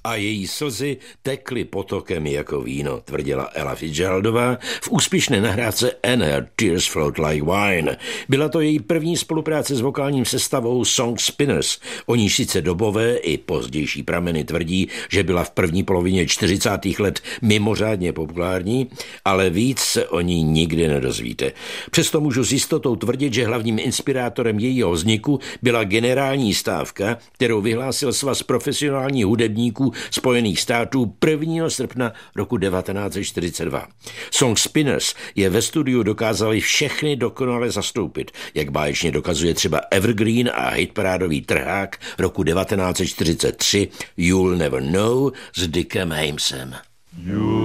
A její slzy tekly potokem jako víno, tvrdila Ella Fitzgeraldová v úspěšné nahrávce And Her Tears Flowed Like Wine. Byla to její první spolupráce s vokálním sestavou Song Spinners. O níž sice dobové i pozdější prameny tvrdí, že byla v první polovině 40. let mimořádně populární, ale víc se o ní nikdy nedozvíte. Přesto můžu s jistotou tvrdit, že hlavním inspirátorem jejího vzniku byla generální stávka, kterou vyhlásil Svaz profesionálních hudebníků Spojených států 1. srpna roku 1942. Song Spinners je ve studiu dokázali všechny dokonale zastoupit, jak báječně dokazuje třeba evergreen a hitparádový trhák roku 1943 You'll Never Know s Dickem Hamesem.